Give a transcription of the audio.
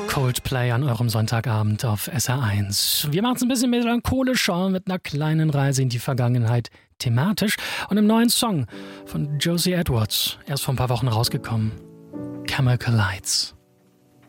Coldplay an eurem Sonntagabend auf SR1. Wir machen es ein bisschen melancholischer mit einer kleinen Reise in die Vergangenheit thematisch und einem neuen Song von Josie Edwards, erst vor ein paar Wochen rausgekommen. Chemical Lights.